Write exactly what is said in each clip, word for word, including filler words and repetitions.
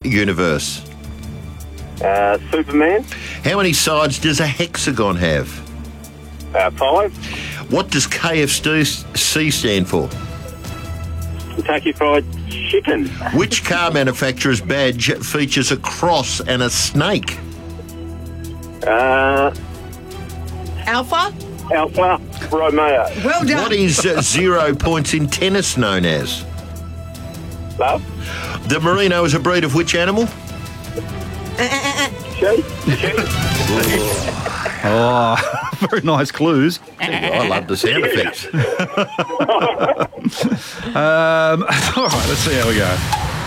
universe? Uh, Superman. How many sides does a hexagon have? Uh, five. What does K F C stand for? Kentucky Fried Chicken. Which car manufacturer's badge features a cross and a snake? Uh, Alpha? Alpha Romeo. Well done. What is uh, zero points in tennis known as? Love. The merino is a breed of which animal? Sheep. Sheep. Oh, very nice clues. I love the sound effects. Um, all right, let's see how we go.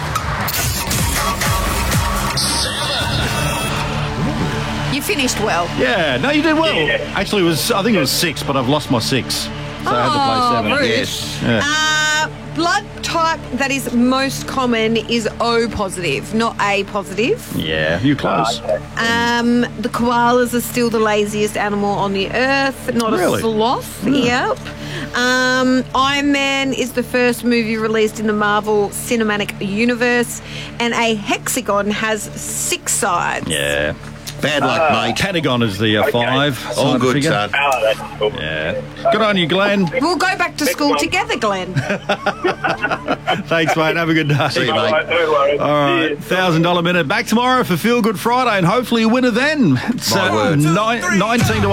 You finished well. Yeah, no, you did well. Yeah. Actually, it was I think it was six, but I've lost my six, so I had to play seven. rude. Yes. Yeah. Uh, blood type that is most common is O positive, not A positive. Yeah, you close. Um, the koalas are still the laziest animal on the earth, not Really? a sloth. Yep. Um, Iron Man is the first movie released in the Marvel Cinematic Universe, and a hexagon has six sides. Yeah. Bad luck, mate. Pentagon is the uh, Okay. five. All side good, figure. son. Oh, that's cool. Yeah. Good on you, Glenn. We'll go back to school one. together, Glenn. Thanks, mate. Have a good day. See you, All mate. right, don't worry. All right, Cheers. thousand dollar minute. Back tomorrow for Feel Good Friday, and hopefully a winner then. It's My uh, word. nine, nineteen to